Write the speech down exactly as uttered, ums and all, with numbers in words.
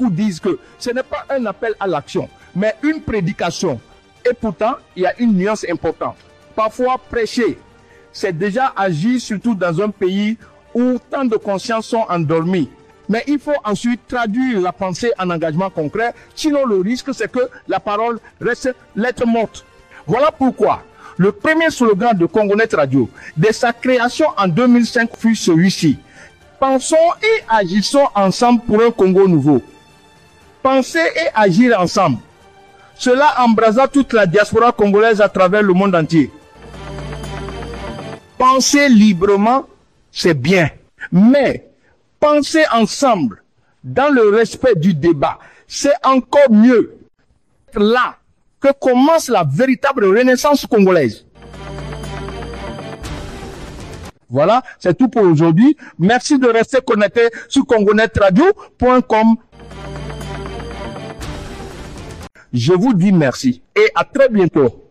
beaucoup disent que ce n'est pas un appel à l'action, mais une prédication. Et pourtant, il y a une nuance importante. Parfois, prêcher, c'est déjà agir, surtout dans un pays où tant de consciences sont endormies. Mais il faut ensuite traduire la pensée en engagement concret, sinon le risque c'est que la parole reste lettre morte. Voilà pourquoi le premier slogan de Congonet Radio, dès sa création en deux mille cinq, fut celui-ci. Pensons et agissons ensemble pour un Congo nouveau. Penser et agir ensemble. Cela embrasa toute la diaspora congolaise à travers le monde entier. Penser librement, c'est bien. Mais penser ensemble, dans le respect du débat, c'est encore mieux. Là que commence la véritable renaissance congolaise. Voilà, c'est tout pour aujourd'hui. Merci de rester connecté sur congonet radio point com. Je vous dis merci et à très bientôt.